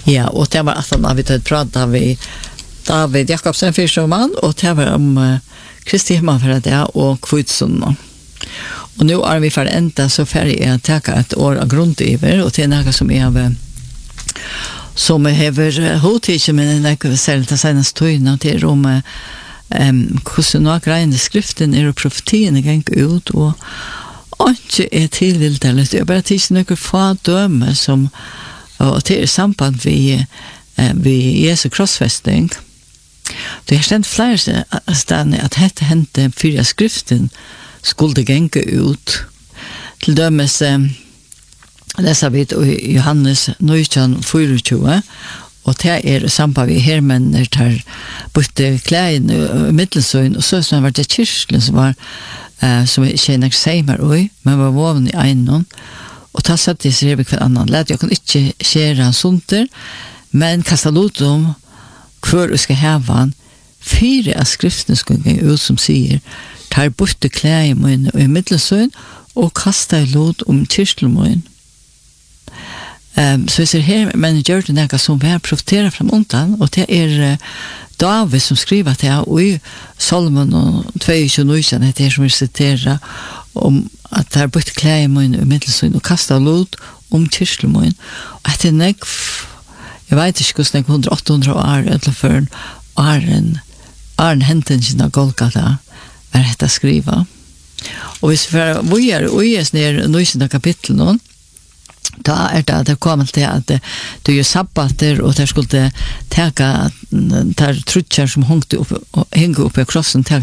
Ja, och det var att när vi pratade vi David Jakobsen Fischman och det var om Kristi himmelfärd och Kvitsson. Och nu är vi för ända så färdig att ta ett år av grundiver och det är något som är som har hotigt men det kan säga det senaste tiden till om hvordan några grejer i skriften och profetierna gång ut och inte är tillvilligt. Jag bara tills några få dömer som och till samband vi Jesu krossfästning. Det är ständ flera ställen att det hände för skriften skulle gänga ut. Till dömes läser vi i Johannes 19:24 och det är samband vi här men tar bytte kläder mittelsön och så som var det kyrkan som var som vi känner sämre men var voven i en och ta satt det ser vi för annan lät jag kan inte skära sunter men kasta lot om hur ska hävan fyra skriften ska gå ut som säger tar bort kläder i mittelsön och kasta lot om kyrkelmön. Så vi ser här men gör det något som vi profiterar från undan och det är David som skriver det och i Salmen 2:29 det är som vi citerar om att tar bort kläder i mittelsön och kasta lot om kyrkelmön och att det är jag vet inte hur 100-800 år eller för Arn hentingen av Golgata är detta skriva. Och hvis vi är ner nysenda kapitlen då är det kommer till att det är sabbater och det skulle täcka där trutchar som hängde upp på krossen